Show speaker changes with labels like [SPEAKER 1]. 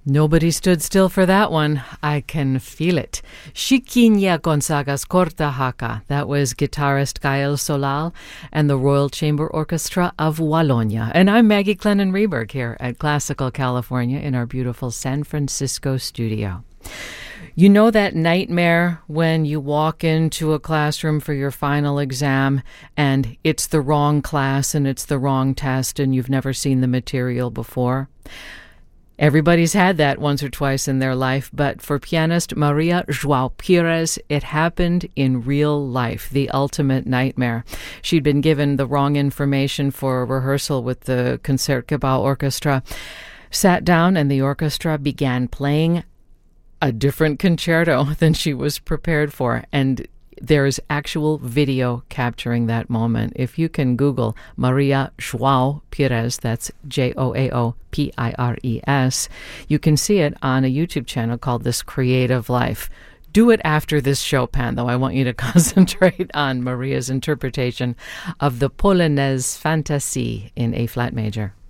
[SPEAKER 1] Nobody stood still for that one. I can feel it. Chiquinha Gonzaga's Corta Haka. That was guitarist Gael Solal and the Royal Chamber Orchestra of Wallonia. And I'm Maggie Clennon-Reberg here at Classical California in our beautiful San Francisco studio. You know that nightmare when you walk into a classroom for your final exam and it's the wrong class and it's the wrong test and you've never seen the material before? Everybody's had that once or twice in their life, but for pianist Maria João Pires, it happened in real life, the ultimate nightmare. She'd been given the wrong information for a rehearsal with the Concertgebouw Orchestra, sat down, and the orchestra began playing a different concerto than she was prepared for, and there's actual video capturing that moment. If you can Google Maria João Pires, that's Joaopires, you can see it on a YouTube channel called This Creative Life. Do it after this Chopin, though. I want you to concentrate on Maria's interpretation of the Polonaise Fantasie in A-flat major.